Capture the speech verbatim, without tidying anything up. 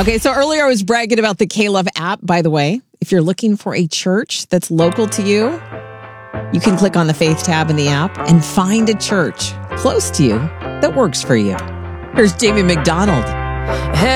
Okay, so earlier I was bragging about the K-Love app. By the way, if you're looking for a church that's local to you, you can click on the Faith tab in the app and find a church close to you that works for you. Here's Jamie McDonald.